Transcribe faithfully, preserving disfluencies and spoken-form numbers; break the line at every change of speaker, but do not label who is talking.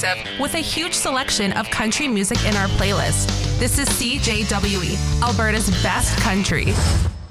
exclusive with a huge selection of country music in our playlist. This is C J W E, Alberta's best country.